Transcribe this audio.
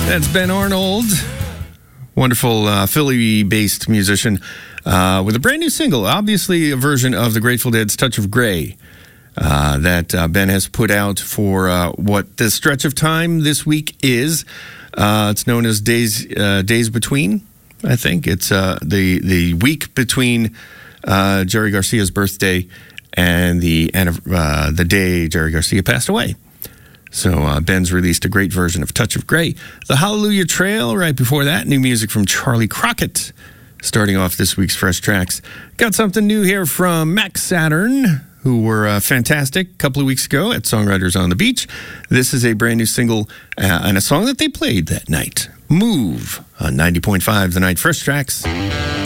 That's Ben Arnold, wonderful Philly-based musician, with a brand new single, obviously a version of the Grateful Dead's Touch of Grey that Ben has put out for what the stretch of time this week is. It's known as Days Between, I think. It's the week between Jerry Garcia's birthday and the day Jerry Garcia passed away. So Ben's released a great version of Touch of Grey. The Hallelujah Trail, right before that, new music from Charlie Crockett, starting off this week's Fresh Tracks. Got something new here from Max Saturn, who were fantastic a couple of weeks ago at Songwriters on the Beach. This is a brand new single and a song that they played that night. Move on 90.5 The Night. Fresh Tracks.